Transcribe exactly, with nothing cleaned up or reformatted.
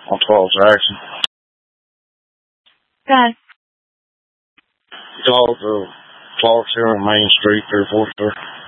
on twelve Jackson. Okay. Called the Clarks here on Main Street, three four, sir.